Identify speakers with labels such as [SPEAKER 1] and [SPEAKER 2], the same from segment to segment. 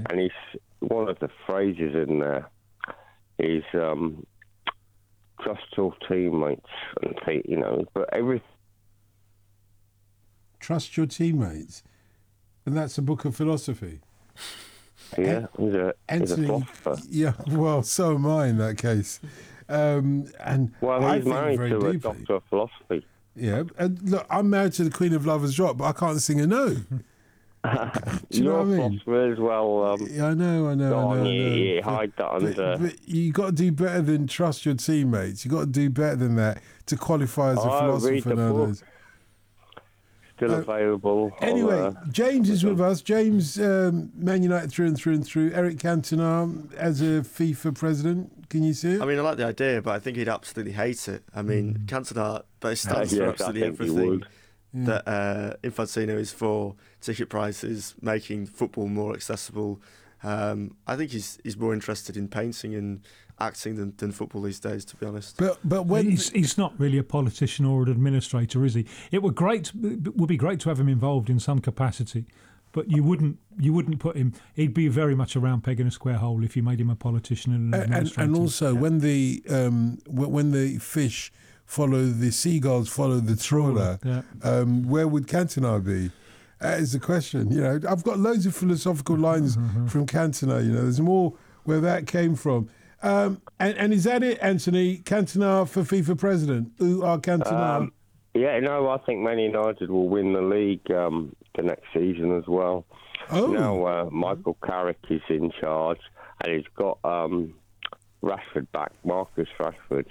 [SPEAKER 1] And he's one of the phrases in there is trust your teammates, and but everything.
[SPEAKER 2] Trust your teammates, and that's a book of philosophy.
[SPEAKER 1] Yeah, he's a philosopher.
[SPEAKER 2] Yeah, well, so am I in that case. And
[SPEAKER 1] he's married to a doctor of philosophy.
[SPEAKER 2] Yeah, and look, I'm married to the Queen of Lovers Drop, but I can't sing a note. Do you know what I mean?
[SPEAKER 1] Philosopher as well.
[SPEAKER 2] I know.
[SPEAKER 1] You hide that under.
[SPEAKER 2] But you got to do better than trust your teammates. You got to do better than that to qualify as a philosopher.
[SPEAKER 1] Read the book. Still available.
[SPEAKER 2] Anyway, James is with us. James, Man United through and through. Eric Cantona as a FIFA president. Can you see it?
[SPEAKER 3] I mean, I like the idea, but I think he'd absolutely hate it. I mean, Cantona, but he stands for absolutely everything that Infantino is for. Ticket prices, making football more accessible. I think he's more interested in painting and acting than football these days, to be honest.
[SPEAKER 4] But when he's not really a politician or an administrator, is he? It would be great to have him involved in some capacity, but you wouldn't put him. He'd be very much a round peg in a square hole if you made him a politician and an administrator.
[SPEAKER 2] And also when the fish follow the seagulls follow the trawler, where would Cantona be? That is the question. I've got loads of philosophical lines from Cantona. There's more where that came from. And is that it, Anthony? Cantona for FIFA president? Who are Cantona?
[SPEAKER 1] I think Man United will win the league the next season as well.
[SPEAKER 2] Oh.
[SPEAKER 1] Now Michael Carrick is in charge, and he's got Rashford back, Marcus Rashford.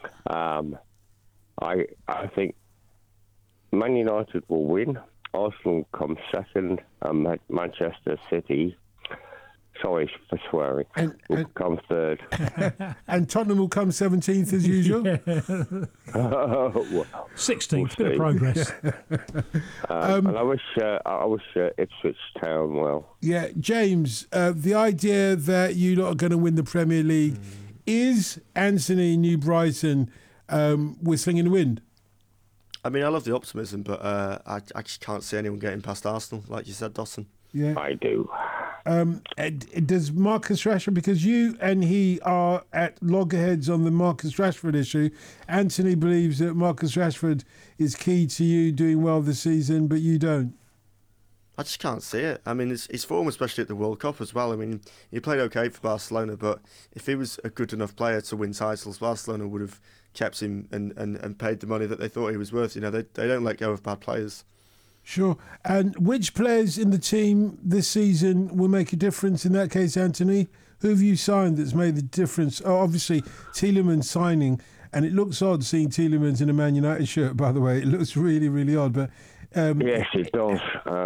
[SPEAKER 1] I think Man United will win. Arsenal come second, and Manchester City, sorry for swearing, will come third.
[SPEAKER 2] And Tottenham will come 17th as usual?
[SPEAKER 4] 16th, bit of progress.
[SPEAKER 1] And I wish Ipswich Town well.
[SPEAKER 2] Yeah, James, the idea that you lot are going to win the Premier League, is Anthony New Brighton whistling in the wind?
[SPEAKER 3] I mean, I love the optimism, but I just can't see anyone getting past Arsenal, like you said, Dawson.
[SPEAKER 2] Yeah,
[SPEAKER 1] I do.
[SPEAKER 2] Does Marcus Rashford, because you and he are at loggerheads on the Marcus Rashford issue, Anthony believes that Marcus Rashford is key to you doing well this season, but you don't?
[SPEAKER 3] I just can't see it. I mean, his form, especially at the World Cup as well. I mean, he played okay for Barcelona, but if he was a good enough player to win titles, Barcelona would have kept him and paid the money that they thought he was worth. They don't let go of bad players.
[SPEAKER 2] Sure. And which players in the team this season will make a difference in that case, Anthony? Who have you signed that's made the difference? Oh, obviously, Tielemans signing, and it looks odd seeing Tielemans in a Man United shirt, by the way. It looks really, really odd. But
[SPEAKER 1] yes, it does.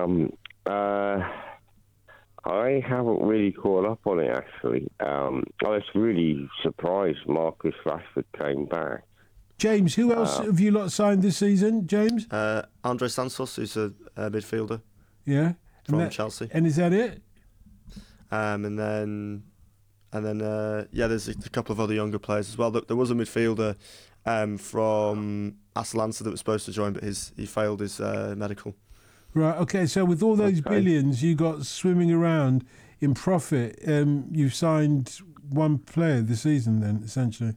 [SPEAKER 1] I haven't really caught up on it, actually. I was really surprised Marcus Rashford came back.
[SPEAKER 2] James, who else have you lot signed this season, James?
[SPEAKER 3] Andre Santos, who's a midfielder.
[SPEAKER 2] Yeah.
[SPEAKER 3] From Chelsea.
[SPEAKER 2] And is that it?
[SPEAKER 3] And then there's a couple of other younger players as well. There was a midfielder from Atalanta that was supposed to join, but he failed his medical.
[SPEAKER 2] Right, okay, so with all those billions you got swimming around in profit, you've signed one player this season then, essentially.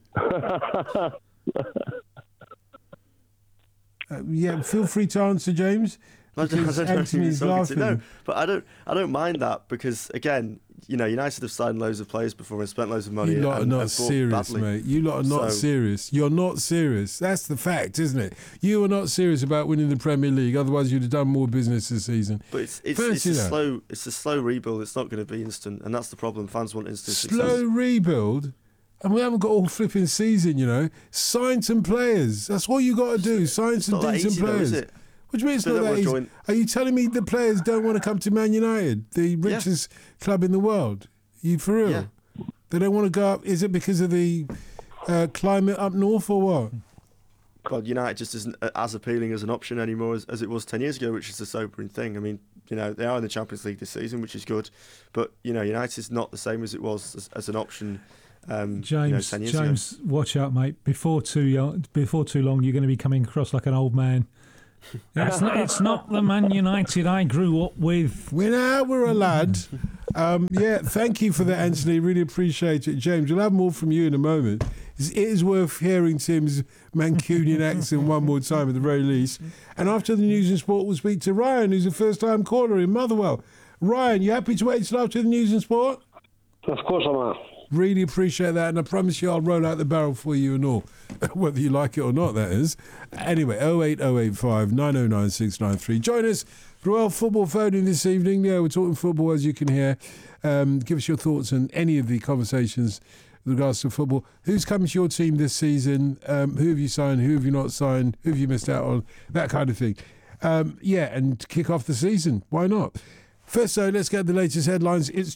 [SPEAKER 2] Yeah, feel free to answer, James. Anthony's laughing.
[SPEAKER 3] No, but I don't mind that because, again, United have signed loads of players before and spent loads of money.
[SPEAKER 2] You lot are not serious, mate. You lot are not serious. You're not serious. That's the fact, isn't it? You are not serious about winning the Premier League. Otherwise, you'd have done more business this season.
[SPEAKER 3] But it's a slow rebuild. It's not going to be instant, and that's the problem. Fans want instant success.
[SPEAKER 2] Slow rebuild. And we haven't got all flipping season, Sign some players. That's all you got to do. Sign some decent players.
[SPEAKER 3] Though,
[SPEAKER 2] What do you mean it's not that easy? Are you telling me the players don't want to come to Man United, the richest club in the world? You for real?
[SPEAKER 3] Yeah.
[SPEAKER 2] They don't want to go up. Is it because of the climate up north or what?
[SPEAKER 3] God, United just isn't as appealing as an option anymore as it was 10 years ago, which is a sobering thing. I mean, they are in the Champions League this season, which is good. But, United is not the same as it was as an option.
[SPEAKER 4] James,
[SPEAKER 3] 10 years ago.
[SPEAKER 4] Watch out, mate. Before too long, you're going to be coming across like an old man It's not the Man United I grew up with.
[SPEAKER 2] When I were a lad. Thank you for that, Anthony. Really appreciate it. James, we'll have more from you in a moment. It is worth hearing Tim's Mancunian accent one more time at the very least. And after the news and sport, we'll speak to Ryan, who's a first-time caller in Motherwell. Ryan, you happy to wait till after the news and sport?
[SPEAKER 5] Of course I am.
[SPEAKER 2] Really appreciate that, and I promise you I'll roll out the barrel for you and all, whether you like it or not, that is. Anyway, 08085 909 693. Join us for World Football Phoning this evening. Yeah, we're talking football, as you can hear. Give us your thoughts on any of the conversations with regards to football. Who's coming to your team this season? Who have you signed? Who have you not signed? Who have you missed out on? That kind of thing. And kick off the season. Why not? First, though, let's get the latest headlines. It's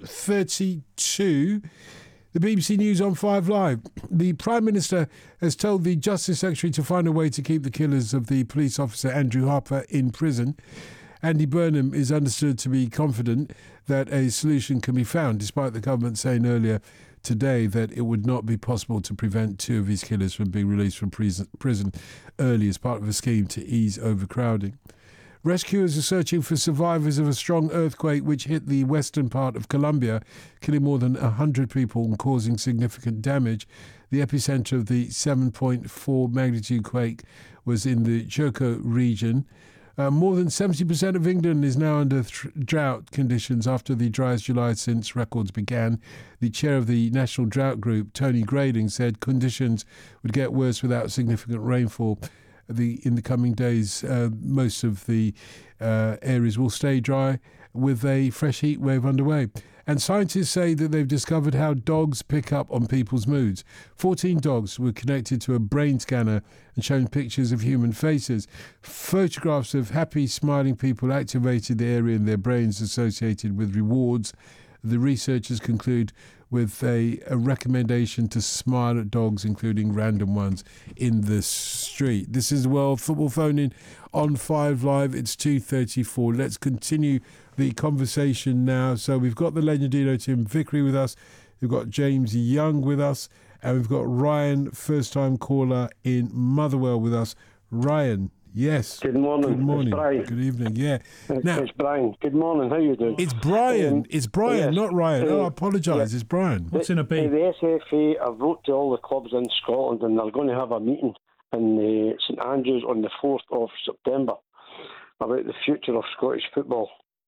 [SPEAKER 2] 2:32. The BBC News on 5 Live. The Prime Minister has told the Justice Secretary to find a way to keep the killers of the police officer Andrew Harper in prison. Andy Burnham is understood to be confident that a solution can be found, despite the government saying earlier today that it would not be possible to prevent two of his killers from being released from prison early as part of a scheme to ease overcrowding. Rescuers are searching for survivors of a strong earthquake which hit the western part of Colombia, killing more than 100 people and causing significant damage. The epicenter of the 7.4 magnitude quake was in the Choco region. More than 70% of England is now under drought conditions after the driest July since records began. The chair of the National Drought Group, Tony Grading, said conditions would get worse without significant rainfall. In the coming days, most of the areas will stay dry with a fresh heat wave underway. And scientists say that they've discovered how dogs pick up on people's moods. 14 dogs were connected to a brain scanner and shown pictures of human faces. Photographs of happy, smiling people activated the area in their brains associated with rewards. The researchers conclude with a recommendation to smile at dogs, including random ones in the street. This is World Football Phoning on 5 Live. It's 2:34. Let's continue the conversation now. So we've got the Legendino Tim Vickery with us. We've got James Young with us. And we've got Ryan, first-time caller in Motherwell with us. Ryan, yes.
[SPEAKER 5] Good morning.
[SPEAKER 2] Good morning.
[SPEAKER 5] It's Brian.
[SPEAKER 2] Good evening, yeah.
[SPEAKER 5] It's Brian. Good morning. How you doing?
[SPEAKER 2] It's Brian. It's Brian, not Ryan. I apologise. It's Brian.
[SPEAKER 4] What's in a B?
[SPEAKER 5] The SFA have wrote to all the clubs in Scotland and they're going to have a meeting in St Andrews on the 4th of September about the future of Scottish football.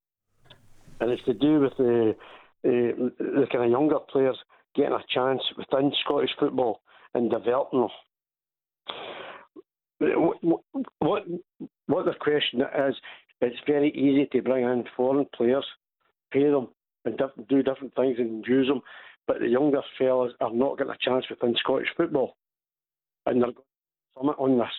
[SPEAKER 5] And it's to do with the kind of younger players getting a chance within Scottish football and developing them. What the question is, it's very easy to bring in foreign players, pay them, and do different things and use them, but the younger fellas are not getting a chance within Scottish football, and they're going to summit on this.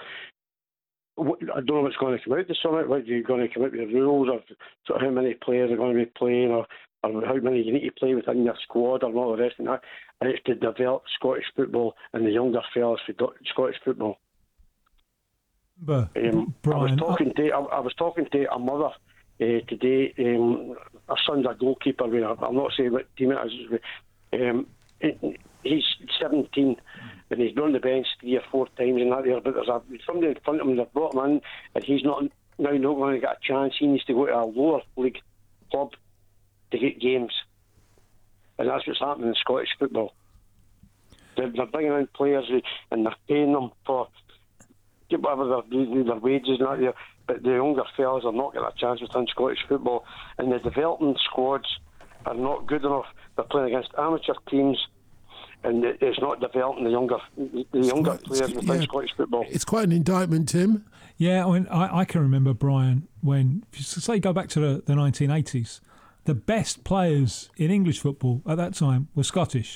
[SPEAKER 5] I don't know what's going to come out the summit. What are you going to come out with the rules of sort of how many players are going to be playing, or how many you need to play within your squad, and all the rest of that. And it's to develop Scottish football and the younger fellas for Scottish football.
[SPEAKER 4] Brian,
[SPEAKER 5] I was talking to a mother today. Her son's a goalkeeper. I'm not saying what team it is. He's 17 and he's been on the bench 3 or 4 times and that there. But there's somebody in front of him. They've brought him in, and he's not going to get a chance. He needs to go to a lower league club to get games, and that's what's happening in Scottish football. They're bringing in players and they're paying them for whatever their wages and that there, but the younger fellas are not getting a chance within Scottish football, and the development squads are not good enough. They're playing against amateur teams, and it's not developing the younger players within Scottish football.
[SPEAKER 2] It's quite an indictment, Tim.
[SPEAKER 4] Yeah, I mean, I can remember, Brian, when, say, go back to the 1980s, the best players in English football at that time were Scottish.